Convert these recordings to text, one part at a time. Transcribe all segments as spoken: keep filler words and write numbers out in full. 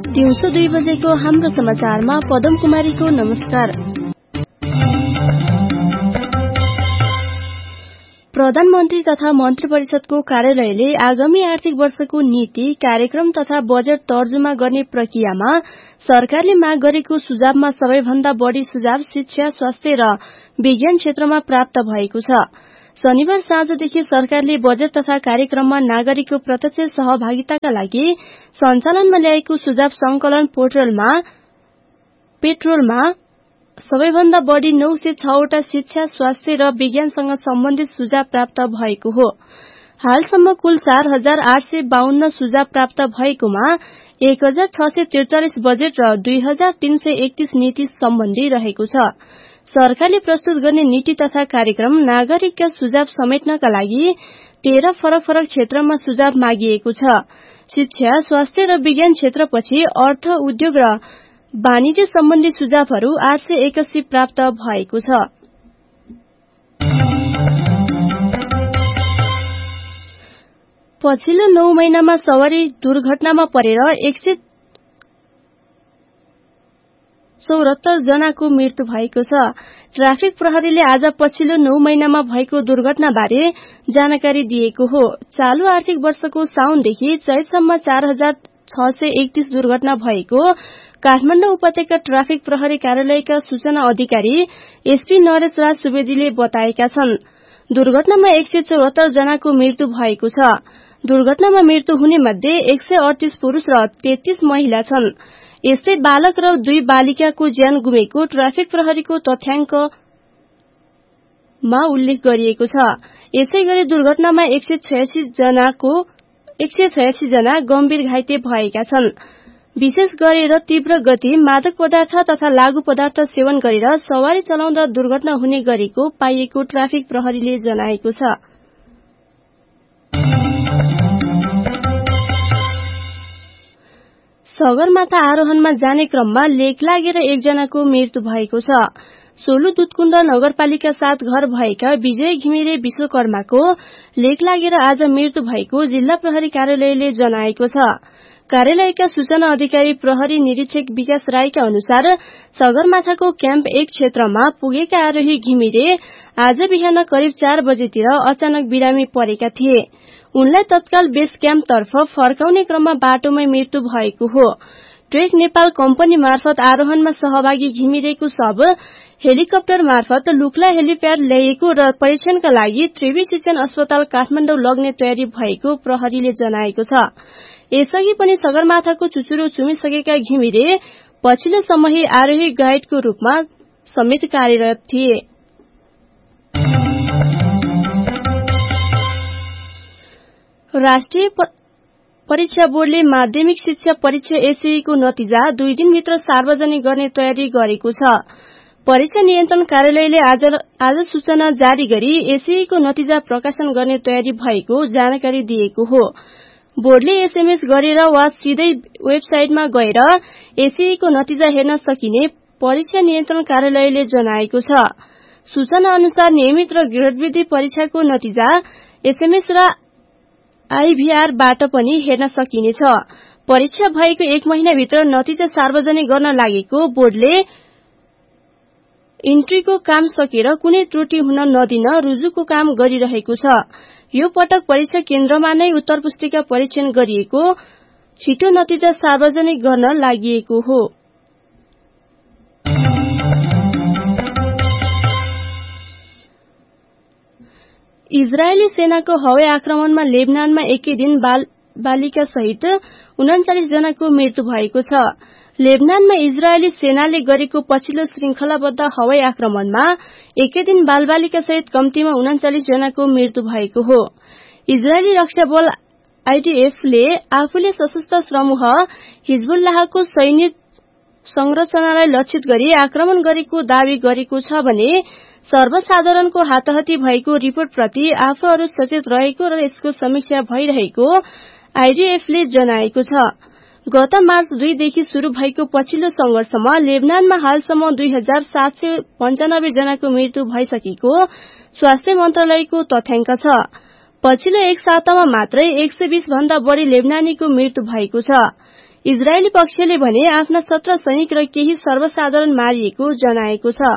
दिउँसो दुई बजेको हाम्रो समाचारमा पदम कुमारीको नमस्कार। प्रधानमन्त्री तथा मन्त्री परिषदको कार्यालयले आगामी आर्थिक वर्षको नीति कार्यक्रम तथा बजेट तर्जुमा गर्ने प्रक्रियामा सरकारले माग गरेको सुझावमा सबैभन्दा बढ़ी सुझाव शिक्षा, स्वास्थ्य र विज्ञान क्षेत्रमा प्राप्त भएको छ। शनिबार साँझदेखि सरकारले बजेट तथा कार्यक्रममा नागरिकको प्रत्यक्ष सहभागिताका लागि सञ्चालनमा ल्याएको सुझाव संकलन पोर्टलमा पेट्रोलमा सबैभन्दा बढ़ी नौ सय छवटा शिक्षा, स्वास्थ्य र विज्ञानसँग सम्बन्धित सुझाव प्राप्त भएको हो। हालसम्म कुल चार हजार आठ सय बाहन्न सुझाव प्राप्त भएकोमा एक हजार छ सय त्रिचालिस बजेट र दुई हजार तीन सय एकतीस नीति सम्बन्धी रहेको छ। सरकारले प्रस्तुत गर्ने नीति तथा कार्यक्रम नागरिकका सुझाव समेट्नका लागि तेह्र फरक फरक क्षेत्रमा सुझाव मागिएको छ। शिक्षा, स्वास्थ्य र विज्ञान क्षेत्रपछि अर्थ, उद्योग र वाणिज्य सम्बन्धी सुझावहरू आठ सय एकासी प्राप्त भएको छ। पछिल्लो नौ महिनामा सवारी दुर्घटनामा परेर एक सय चौहत्तर जनाको मृत्यु भएको छ। ट्राफिक प्रहरीले आज पछिल्लो नौ महिनामा भएको दुर्घटनाबारे जानकारी दिएको हो। चालू आर्थिक वर्षको साउनदेखि चैतसम्म चार हजार छ सय एकतीस दुर्घटना भएको काठमाडौँ उपत्यका ट्राफिक प्रहरी कार्यालयका सूचना अधिकारी एसपी नरेश राज सुवेदीले बताएका छन्। दुर्घटनामा एक सय चौहत्तर जनाको मृत्यु भएको छ। दुर्घटनामा मृत्यु हुने मध्ये एक सय अडतीस पुरूष र तेत्तीस महिला छन्। यस्तै बालक र दुई बालिकाको ज्यान गुमेको ट्राफिक प्रहरीको तथ्याङ्कमा उल्लेख गरिएको छ। यसैगरी दुर्घटनामा एक सय छयासी जनाको एक सय छयासी जना गम्भीर घाइते भएका छन्। विशेष गरेर तीव्र गति, मादक पदार्थ तथा लागू पदार्थ सेवन गरेर सवारी चलाउँदा दुर्घटना हुने गरेको पाइएको ट्राफिक प्रहरीले जनाएको छ। सगरमाथा आरोहणमा जाने क्रममा लेक लागेर एकजनाको मृत्यु भएको छ। सोलु दुधकुण्ड नगरपालिका साथ घर भएका विजय घिमिरे विश्वकर्माको लेक लागेर आज मृत्यु भएको जिल्ला प्रहरी कार्यालयले जनाएको छ। कार्यालयका सूचना अधिकारी प्रहरी निरीक्षक विकास राईका अनुसार सगरमाथाको क्याम्प एक क्षेत्रमा पुगेका आरोही घिमिरे आज बिहान करिब चार बजेतिर अचानक बिरामी परेका थिए। उनलाई तत्काल बेस क्याम्प तर्फ फर्काउने क्रममा बाटोमै मृत्यु भएको हो। ट्रेक नेपाल कम्पनी मार्फत आरोहणमा सहभागी घिमिरेको शव हेलिकप्टर मार्फत लुक्ला हेलिप्याड ल्याइएको र परीक्षणका लागि त्रिवी शिक्षण अस्पताल काठमाडौँ लग्ने तयारी भएको प्रहरीले जनाएको छ। यसअघि पनि सगरमाथाको चुचुरो चुमिसकेका घिमिरे पछिल्लो समय आरोही गाइडको रूपमा समेत कार्यरत थिए। राष्ट्रिय परीक्षा बोर्डले माध्यमिक शिक्षा परीक्षा एसईई को नतिजा दुई दिनभित्र सार्वजनिक गर्ने तयारी गरेको छ। परीक्षा नियन्त्रण कार्यालयले आज आज सूचना जारी गरी एसईई को नतिजा प्रकाशन गर्ने तयारी भएको जानकारी दिएको हो। बोर्डले एसएमएस गरेर वा सिधै वेबसाइटमा गएर एसईई को नतिजा हेर्न सकिने परीक्षा नियन्त्रण कार्यालयले जनाएको छ। सूचना अनुसार नियमित र ग्रेडवृद्धि परीक्षाको नतिजा एसएमएस र आईभीआर बाट पनि हेर्न सकिनेछ। परीक्षा भएको एक महिनाभित्र नतिजा सार्वजनिक गर्न लागेको बोर्डले इन्ट्रीको काम सकेर कुनै त्रुटि हुन नदिन रुजुको काम गरिरहेको छ। यो पटक परीक्षा केन्द्रमा नै उत्तर पुस्तिका परीक्षण गरिएको छिटो नतिजा सार्वजनिक गर्न लागिएको हो। इजरायली सेनाको हवाई आक्रमणमा लेबनानमा एकै दिन बाल बालिका सहित उनाचालिस जनाको मृत्यु भएको छ। लेबनानमा इजरायली सेनाले गरेको पछिल्लो श्रृंखलाबद्ध हवाई आक्रमणमा एकै दिन बालबालिका सहित कम्तीमा उनाचालिस जनाको मृत्यु भएको हो। इजरायली रक्षा बल आईडीएफले आफूले सशस्त्र समूह हिजबुल्लाहको सैनिक संरचनालाई लक्षित गरी आक्रमण गरेको दावी गरेको छ भने सर्वसाधारणको हाताहाती भएको रिपोर्टप्रति आफूहरू सचेत रहेको र यसको समीक्षा भइरहेको आईडीएफले जनाएको छ। गत मार्च दुई देखि शुरू भएको पछिल्लो संघर्षमा लेबनानमा हालसम्म दुई हजार सात सय पञ्चानब्बे जनाको मृत्यु भइसकेको स्वास्थ्य मन्त्रालयको तथ्याङ्क छ। पछिल्लो एक सातामा मात्रै एक सय बीस भन्दा बढ़ी लेबनानीको मृत्यु भएको छ। इजरायली पक्षले भने आफ्ना सत्र सैनिक र केही सर्वसाधारण मारिएको जनाएको छ।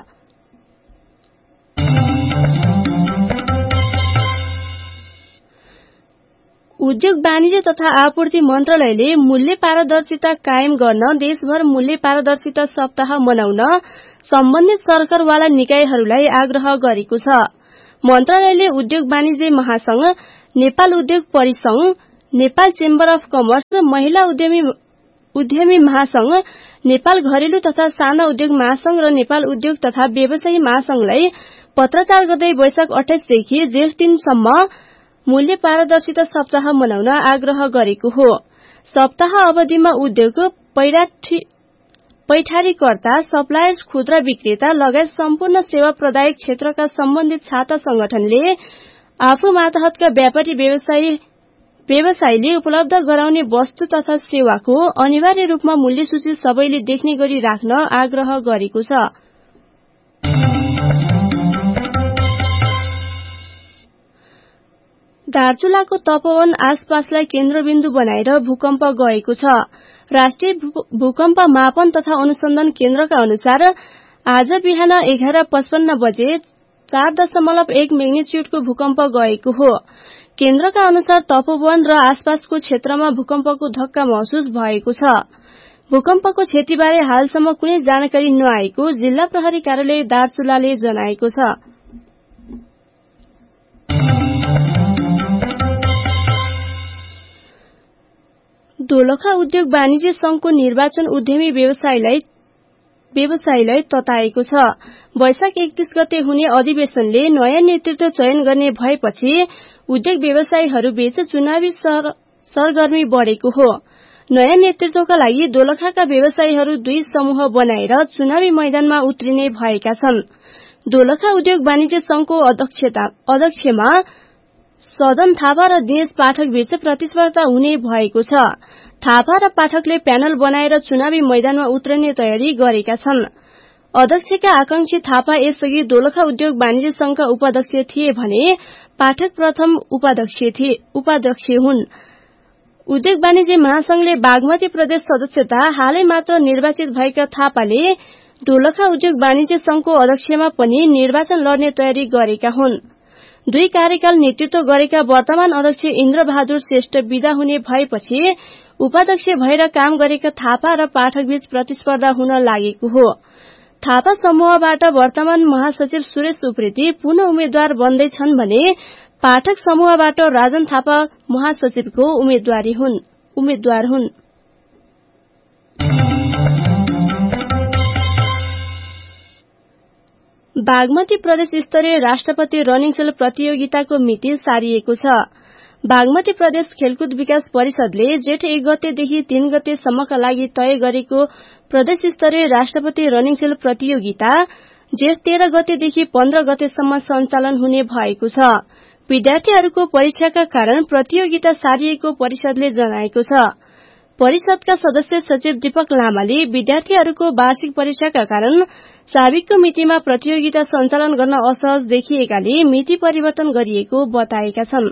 उद्योग वाणिज्य तथा आपूर्ति मन्त्रालयले मूल्य पारदर्शिता कायम गर्न देशभर मूल्य पारदर्शिता सप्ताह मनाउन सम्बन्धित सरकारवाला निकायहरूलाई आग्रह गरेको छ। मन्त्रालयले उद्योग वाणिज्य महासंघ, नेपाल उद्योग परिसंघ, नेपाल चेम्बर अफ कमर्स, महिला उद्यमी उद्यमी महासंघ, नेपाल घरेलु तथा साना उद्योग महासंघ र नेपाल उद्योग तथा व्यवसायी महासंघलाई पत्राचार गर्दै वैशाख अठाइस देखि जेठ तीनसम्म मूल्य पारदर्शिता सप्ताह मनाउन आग्रह गरेको हो। सप्ताह अवधिमा उद्योग, पैठारीकर्ता, सप्लायर्स, खुद्रा विक्रेता लगायत सम्पूर्ण सेवा प्रदायक क्षेत्रका सम्बन्धित छाता संगठनले आफू मातहतका व्यापारी व्यवसायी व्यवसायीले उपलब्ध गराउने वस्तु तथा सेवाको अनिवार्य रूपमा मूल्य सूची सबैले देख्ने गरी राख्न आग्रह गरेको छ। दार्चुलाको तपोवन आसपासलाई केन्द्रबिन्दु बनाएर भूकम्प गएको छ। राष्ट्रिय भूकम्प मापन तथा अनुसन्धान केन्द्रका अनुसार आज बिहान एघार पचपन्न बजे चार दशमलव एक मैग्निच्युडको भूकम्प गएको हो। केन्द्रका अनुसार तपोवन र आसपासको क्षेत्रमा भूकम्पको धक्का महसुस भएको छ। भूकम्पको क्षतिबारे हालसम्म कुनै जानकारी नआएको जिल्ला प्रहरी कार्यालय दार्चुलाले जनाएको छ। दोलखा उद्योग वाणिज्य संघको निर्वाचन उद्यमी व्यवसायीलाई व्यवसायीलाई तताएको छ। वैशाख एकतीस गते हुने अधिवेशनले नयाँ नेतृत्व चयन गर्ने भएपछि उद्योग व्यवसायीहरू बीच चुनावी सर, सरगर्मी बढ़ेको हो। नयाँ नेतृत्वका लागि दोलखाका व्यवसायीहरू दुई समूह बनाएर चुनावी मैदानमा उत्रिने भएका छन्। दोलखा उद्योग वाणिज्य संघको अध्यक्षता अध्यक्षमा सदन थापा र दिनेश पाठक बीच प्रतिस्पर्धा हुने भएको छ। थापा र पाठकले प्यानल बनाएर चुनावी मैदानमा उत्रने तयारी गरेका छन्। अध्यक्षका आकांक्षी थापा यसअघि दोलखा उद्योग वाणिज्य संघका उपाध्यक्ष थिए भने पाठक प्रथम उपाध्यक्ष थिए उपाध्यक्ष हुन्। उद्योग वाणिज्य महासंघले बागमती प्रदेश सदस्यता हालै मात्र निर्वाचित भएका थापाले दोलखा उद्योग वाणिज्य संघको अध्यक्षमा पनि निर्वाचन लड्ने तयारी गरेका हुन्। दुई कार्यकाल नेतृत्व गरेका वर्तमान अध्यक्ष इन्द्र बहादुर श्रेष्ठ विदा हुने भएपछि उपाध्यक्ष भएर काम गरेका थापा र पाठकबीच प्रतिस्पर्धा हुन लागेको हो। थापा समूहबाट वर्तमान महासचिव सुरेश उप्रेती पुनः उम्मेद्वार बन्दैछन् भने पाठक समूहबाट राजन थापा महासचिवको उम्मेद्वारी हुन् उम्मेद्वार हुन्। बागमती प्रदेश स्तरीय राष्ट्रपति रनिङ सेल प्रतियोगिताको मिति सारिएको छ। बागमती प्रदेश खेलकुद विकास परिषदले जेठ एक गतेदेखि तीन गतेसम्मका लागि तय गरेको प्रदेश स्तरीय राष्ट्रपति रनिङ सेल प्रतियोगिता जेठ तेह्र गतेदेखि पन्ध्र गतेसम्म सञ्चालन हुने भएको छ। विद्यार्थीहरूको परीक्षाका कारण प्रतियोगिता सारिएको परिषदले जनाएको छ। परिषदका सदस्य सचिव दीपक लामाले विद्यार्थीहरूको वार्षिक परीक्षाका कारण साविकको मितिमा प्रतियोगिता सञ्चालन गर्न असहज देखिएकाले मिति परिवर्तन गरिएको बताएका छन्।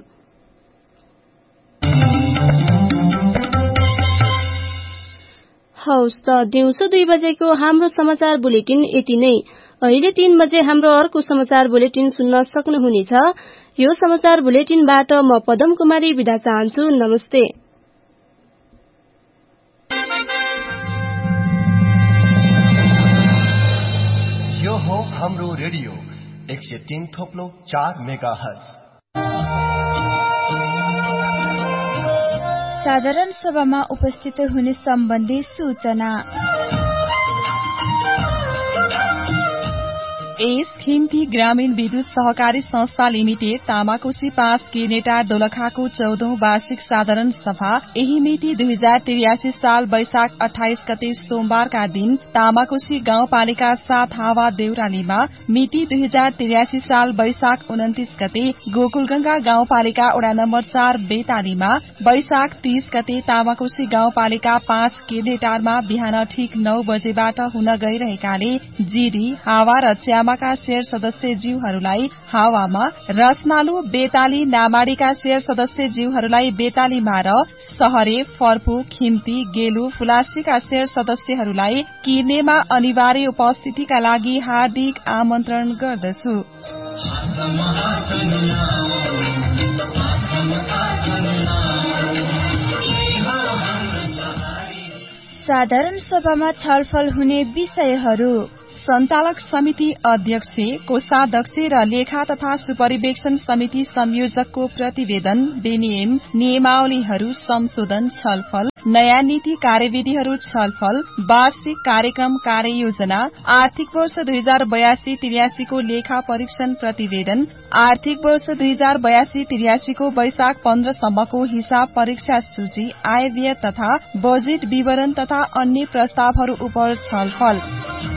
हौस् त दिउँसो दुई बजेको हाम्रो समाचार बुलेटिन यति नै। अहिले तीन बजे हाम्रो अर्को समाचार बुलेटिन सुन्न सक्नुहुनेछ। यो समाचार बुलेटिनबाट म पदम कुमारी बिदा चाहन्छु। नमस्ते। यो हो हाम्रो रेडियो एक सय तीन थोप्लो चार मेगा हर्ज। साधारण सभामा उपस्थित हुने सम्बन्धी सूचना। एस खिम्ती ग्रामीण विद्युत सहकारी संस्था लिमिटेड तामाकोशी पाँच किर्नेटार दोलखाको चौधौं वार्षिक साधारण सभा यही मिति दुई हजार त्रियासी साल वैशाख अठाइस गते सोमबारका दिन तामाकोशी गाउँपालिका सात हावा देउरालीमा, मिति दुई हजार त्रियासी साल वैशाख उन्तिस गते गोकुलगंगा गाउँपालिका वडा नम्बर चार बेतालीमा, वैशाख तीस गते तामाकोशी गाउँपालिका पाँच किर्नेटारमा बिहान ठिक नौ बजेबाट हुन गइरहेकाले जिरी, हावा र च्यामा तामाका शेयर सदस्य ज्यूहरूलाई हावामा, रसनालु बेताली नामाडीका शेयर सदस्य ज्यूहरूलाई बेतालीमा र सहरे, फर्पु, खिम्ती, गेलु, फुलासीका शेयर सदस्यहरूलाई किर्नेमा अनिवार्य उपस्थितिका लागि हार्दिक आमन्त्रण गर्दछु। साधारण सभामा छलफल हुने विषयहरू: सञ्चालक समिति अध्यक्ष, कोषाध्यक्ष र लेखा तथा सुपरिवेक्षण समिति संयोजकको प्रतिवेदन, विनियम, नियमावलीहरू संशोधन छलफल, नयाँ नीति कार्यविधिहरू छलफल, वार्षिक कार्यक्रम कार्ययोजना, आर्थिक वर्ष दुई हजार बयासी त्रियासीको लेखा परीक्षण प्रतिवेदन, आर्थिक वर्ष दुई हजार बयासी त्रियासीको वैशाख पन्ध्रसम्मको हिसाब परीक्षा सूची, आय व्यय तथा बजेट विवरण तथा अन्य प्रस्तावहरू उप छलफल।